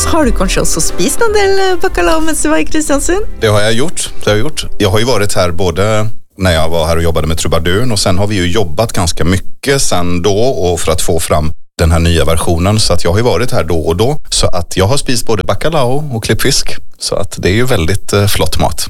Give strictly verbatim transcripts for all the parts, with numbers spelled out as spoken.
har du kanske också spist en del bacalao medan du var i Kristiansund? Det har jag gjort. Det har jag gjort. Jag har ju varit här både när jag var här och jobbade med Trubaduren, och sen har vi ju jobbat ganska mycket sen då och för att få fram den här nya versionen, så att jag har ju varit här då och då, så att jag har spist både bacalao och klippfisk, så att det är ju väldigt eh, flott mat.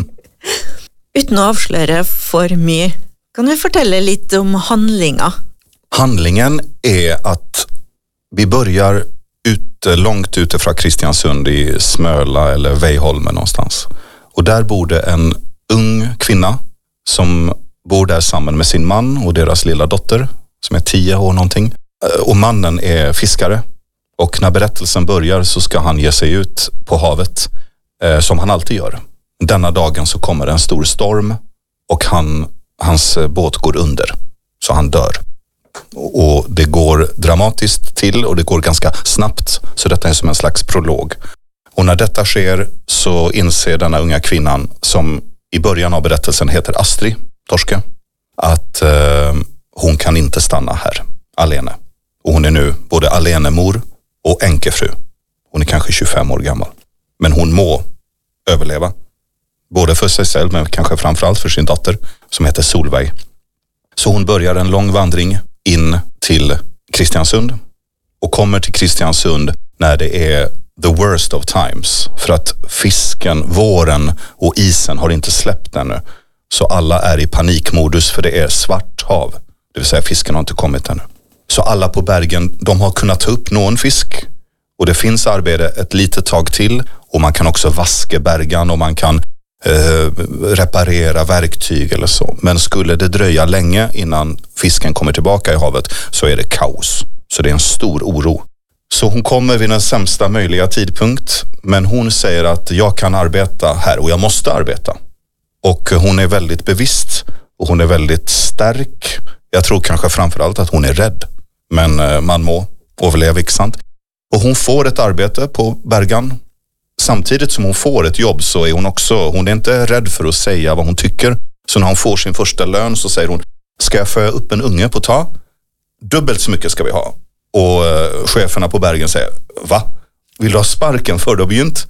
Utan att avslöja för mycket, kan du fortälla lite om handlingen? Handlingen är att vi börjar ute, långt ute från Kristiansund i Smöla eller Vejholmen någonstans. Och där bor det en ung kvinna som bor där samman med sin man och deras lilla dotter som är tio år någonting. Och mannen är fiskare. Och när berättelsen börjar så ska han ge sig ut på havet eh, som han alltid gör. Denna dagen så kommer en stor storm och han, hans båt går under. Så han dör. Och det går dramatiskt till och det går ganska snabbt. Så detta är som en slags prolog. Och när detta sker så inser denna unga kvinnan, som i början av berättelsen heter Astrid Torske, att eh, hon kan inte stanna här alene. Och hon är nu både alenemor och änkefru. Hon är kanske tjugofem år gammal. Men hon må överleva. Både för sig själv men kanske framförallt för sin dotter som heter Solveig. Så hon börjar en lång vandring in till Kristiansund. Och kommer till Kristiansund när det är the worst of times. För att fisken, våren och isen har inte släppt ännu. Så alla är i panikmodus för det är svart hav. Det vill säga fisken har inte kommit ännu. Så alla på bergen, de har kunnat ta upp någon fisk. Och det finns arbete ett litet tag till. Och man kan också vaska bergen och man kan eh, reparera verktyg eller så. Men skulle det dröja länge innan fisken kommer tillbaka i havet så är det kaos. Så det är en stor oro. Så hon kommer vid den sämsta möjliga tidpunkt. Men hon säger att jag kan arbeta här och jag måste arbeta. Och hon är väldigt bevisst och hon är väldigt stark. Jag tror kanske framförallt att hon är rädd. Men man må överleva, inte sant? Och hon får ett arbete på bergen. Samtidigt som hon får ett jobb så är hon också, hon är inte rädd för att säga vad hon tycker. Så när hon får sin första lön så säger hon, ska jag föda upp en unge på ta? Dubbelt så mycket ska vi ha. Och uh, cheferna på bergen säger, va? Vill du ha sparken för du har begynt?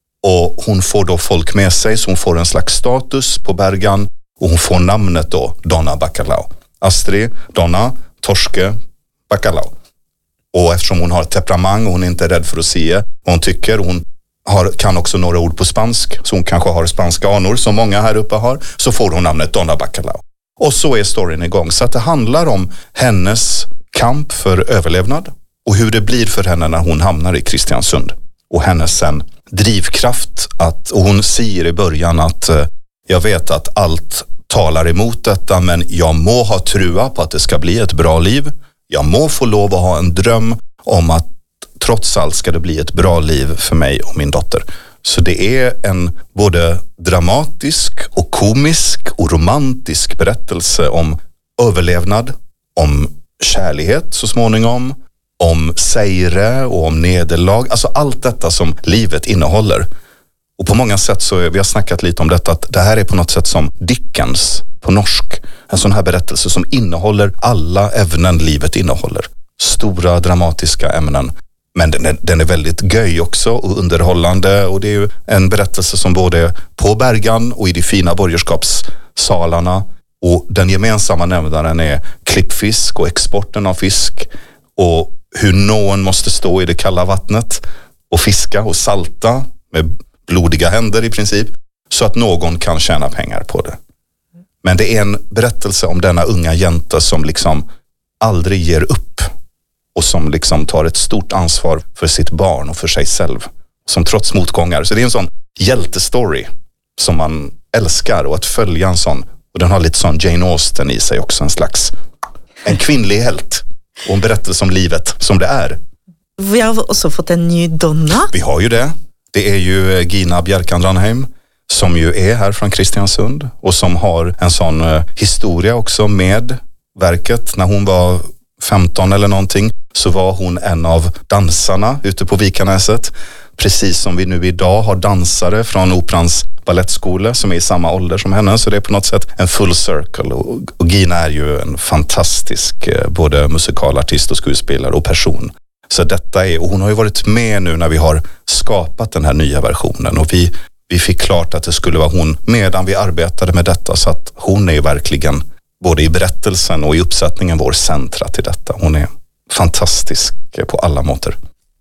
Och hon får då folk med sig så hon får en slags status på bergen. Och hon får namnet då, Donna Bacalao. Astrid, Donna, Torske, Bacalao. Och eftersom hon har ett temperament och hon är inte rädd för att se vad hon tycker. Hon har, kan också några ord på spansk. Så hon kanske har spanska anor som många här uppe har. Så får hon namnet Donna Bacalao. Och så är storyn igång. Så att det handlar om hennes kamp för överlevnad. Och hur det blir för henne när hon hamnar i Kristiansund. Och hennes sen drivkraft. Att, och hon säger i början att eh, jag vet att allt talar emot detta. Men jag må ha trua på att det ska bli ett bra liv. Jag må få lov att ha en dröm om att trots allt ska det bli ett bra liv för mig och min dotter. Så det är en både dramatisk och komisk och romantisk berättelse om överlevnad, om kärlighet så småningom, om seire och om nederlag. Alltså allt detta som livet innehåller. Och på många sätt så är, vi har snackat lite om detta, att det här är på något sätt som Dickens på norsk. En sån här berättelse som innehåller alla ämnen livet innehåller. Stora dramatiska ämnen. Men den är, den är väldigt göj också och underhållande. Och det är ju en berättelse som både är på bergen och i de fina borgerskapssalarna. Och den gemensamma nämnaren är klippfisk och exporten av fisk. Och hur någon måste stå i det kalla vattnet och fiska och salta med blodiga händer i princip. Så att någon kan tjäna pengar på det. Men det är en berättelse om denna unga jänta som liksom aldrig ger upp. Och som liksom tar ett stort ansvar för sitt barn och för sig själv. Som trots motgångar. Så det är en sån hjältestory som man älskar. Och att följa en sån. Och den har lite sån Jane Austen i sig också. En slags, en kvinnlig helt. Och en berättelse om livet som det är. Vi har också fått en ny Donna. Vi har ju det. Det är ju Gina Bjerkan Ranheim. Som ju är här från Kristiansund. Och som har en sån uh, historia också med verket. När hon var femton eller någonting. Så var hon en av dansarna ute på Vikanäset. Precis som vi nu idag har dansare från Operans ballettskola som är i samma ålder som henne. Så det är på något sätt en full circle. Och, och Gina är ju en fantastisk eh, både musikalartist och skuespelare och person. Så detta är, och hon har ju varit med nu när vi har skapat den här nya versionen. Och vi, vi fick klart att det skulle vara hon medan vi arbetade med detta. Så att hon är ju verkligen, både i berättelsen och i uppsättningen, vår centra till detta. Hon är fantastisk på alla måter.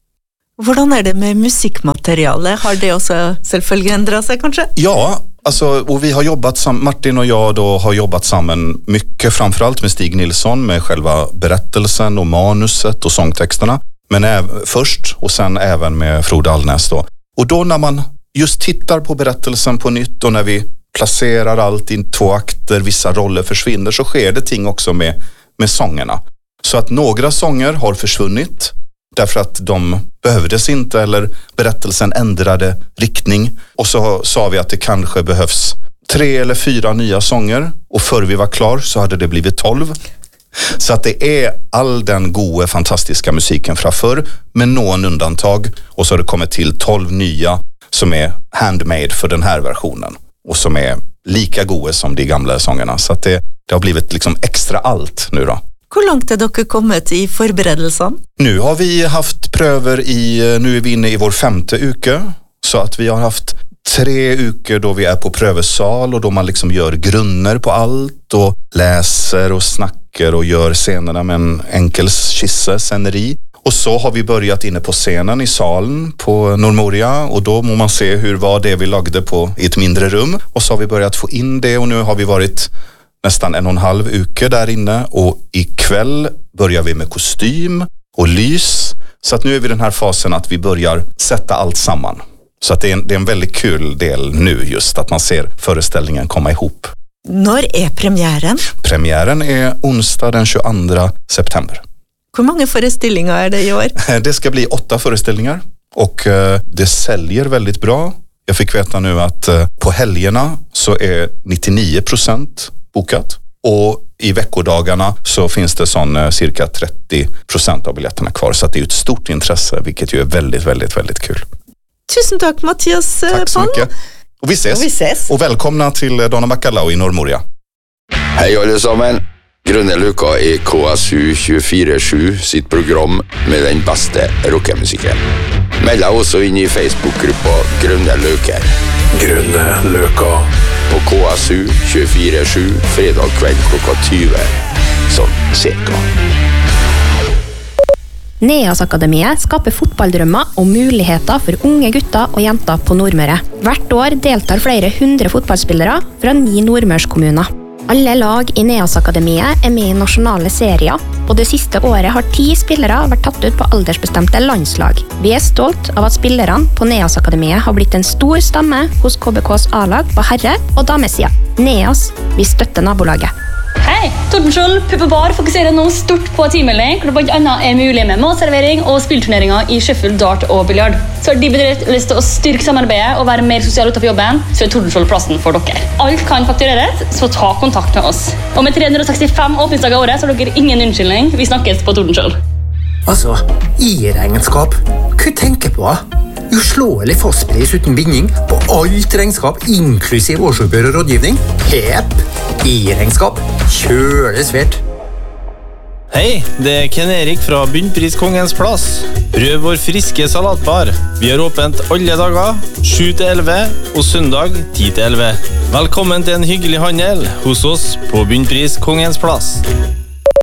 Hvordan är det med musikmaterialet? Har det också selvfølgelig ändrat sig kanske? Ja, alltså, och vi har jobbat sam- Martin och jag då har jobbat samman mycket, framförallt med Stig Nilsson med själva berättelsen och manuset och sångtexterna. Men äv- först och sen även med Frode Alnäs då. Och då när man just tittar på berättelsen på nytt och när vi placerar allt i två akter, vissa roller försvinner, så sker det ting också med, med sångerna. Så att några sånger har försvunnit därför att de behövdes inte eller berättelsen ändrade riktning. Och så sa vi att det kanske behövs tre eller fyra nya sånger, och för vi var klar så hade det blivit tolv. Så att det är all den gode, fantastiska musiken från förr med någon undantag, och så har det kommit till tolv nya som är handmade för den här versionen och som är lika gode som de gamla sångerna. Så att det, det har blivit liksom extra allt nu då. Hur långt är dere kommit i förberedelsen? Nu har vi haft pröver i, nu är vi inne i vår femte uke, så att vi har haft tre uker då vi är på prövesal och då man liksom gör grunner på allt och läser och snackar och gör scenerna med en enkel skisse, sceneri. Och så har vi börjat inne på scenen i salen på Normoria, och då må man se hur var det vi lagde på i ett mindre rum, och så har vi börjat få in det, och nu har vi varit nästan en och en halv uke där inne, och ikväll börjar vi med kostym och lys. Så att nu är vi i den här fasen att vi börjar sätta allt samman. Så att det är en, det är en väldigt kul del nu, just att man ser föreställningen komma ihop. När är premiären? Premiären är onsdag den tjugoandra september. Hur många föreställningar är det i år? Det ska bli åtta föreställningar, och det säljer väldigt bra. Jag fick veta nu att på helgerna så är nittionio procent bokat, och i veckodagarna så finns det sån cirka trettio procent av biljetterna kvar, så att det är ett stort intresse, vilket ju är väldigt, väldigt, väldigt kul. Tusen tack Mattias. Tack så mycket. Och vi ses. Och vi ses. Och välkomna till Donna Bacalao i Normoria. Hej allesammen. Grønne Luka i K S U tjugofire sju sitt program med den bästa rockemusiken. Meld deg også inn i Facebook-gruppa Grønne Løker. Grønne Løka. På K S U tjugofire sju fredag kveld klokka tjue. Sånn cirka. Neas-akademiet skaper fotballdrømmer og muligheter for unge gutter og jenter på Nordmøre. Hvert år deltar flere hundre fotballspillere fra ni nordmørskommuner. Alle lag i Neas-akademiet er med i nasjonale serier, og det siste året har ti spillere vært tatt ut på aldersbestemte landslag. Vi er stolt av at spillerne på Neas-akademiet har blitt en stor stamme hos K B K's A-lag på herre- og damesida. Neas, vi støtter nabolaget. Hei, Tordenskjold Puppe Bar fokuserer nå stort på teammelding, hvor det blant annet er mulig med matservering og spillturneringer i Sheffield, dart og biljard. Så har de bedrift lyst til å styrke samarbeidet og være mer sosial utenfor jobben, så er Tordenskjold plassen for dere. Alt kan faktureres, så ta kontakt med oss. Og med tre hundre og sekstifem åpningsdager i året, så har dere ingen unnskyldning. Vi snakkes på Tordenskjold. Altså, I-regnskap, hva tenker på? Uslåelig fastpris uten binding på alt regnskap, inklusiv årsoppgjør og rådgivning. Hepp! I-regnskap. Kjøle svært. Hei, det er Ken Erik fra Bunnpris Kongens Plass. Prøv vår friske salatbar. Vi har åpent alle dager, sju til elleve, og søndag ti til elleve. Velkommen til en hyggelig handel hos oss på Bunnpris Kongens Plass.